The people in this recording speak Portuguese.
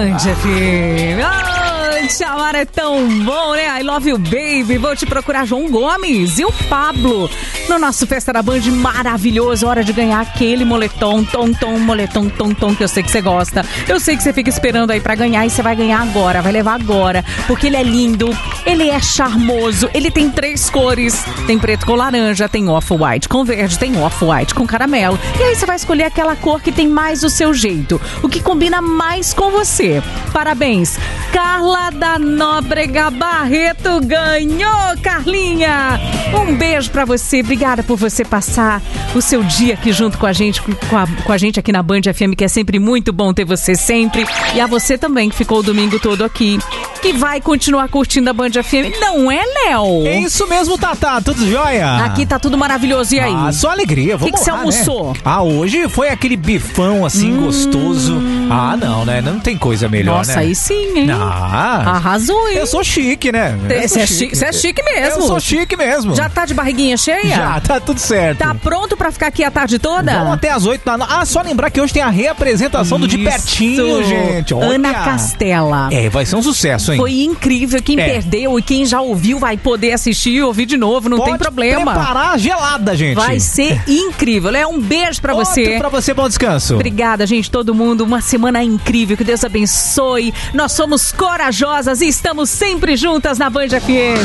Band FM. Te amar é tão bom, né? I love you, baby. Vou te procurar João Gomes e o Pablo no nosso Festa da Band maravilhoso. Hora de ganhar aquele moletom, moletom, que eu sei que você gosta. Eu sei que você fica esperando aí pra ganhar e você vai ganhar agora, vai levar agora. Porque ele é lindo, ele é charmoso, ele tem 3 cores. Tem preto com laranja, tem off-white com verde, tem off-white com caramelo. E aí você vai escolher aquela cor que tem mais o seu jeito, o que combina mais com você. Parabéns, Carla da Nóbrega Barreto ganhou, Carlinha! Um beijo pra você, obrigada por você passar o seu dia aqui junto com a gente, com a gente aqui na Band FM, que é sempre muito bom ter você sempre. E a você também, que ficou o domingo todo aqui, que vai continuar curtindo a Band FM, não é, Léo? É isso mesmo, Tatá, tudo jóia? Aqui tá tudo maravilhoso, e aí? Ah, só alegria, vamos lá, O que você almoçou? Né? Ah, hoje foi aquele bifão assim, gostoso. Ah, não, né? Não tem coisa melhor, Nossa, né? aí sim, hein? Arrasou, hein? Eu sou chique, né? Você é chique mesmo. Eu sou chique mesmo. Já tá de barriguinha cheia? Já, tá tudo certo. Tá pronto pra ficar aqui a tarde toda? Vamos até as 8 da noite. Ah, só lembrar que hoje tem a reapresentação do De Pertinho, gente. Olha. Ana Castela. É, vai ser um sucesso, hein? Foi incrível. Quem perdeu e quem já ouviu vai poder assistir e ouvir de novo, não tem problema. Pode preparar gelada, gente. Vai ser incrível. É um beijo pra você. Outro pra você, bom descanso. Obrigada, gente, todo mundo. Uma semana incrível. Que Deus abençoe. Nós somos corajosas e estamos sempre juntas na Band FM.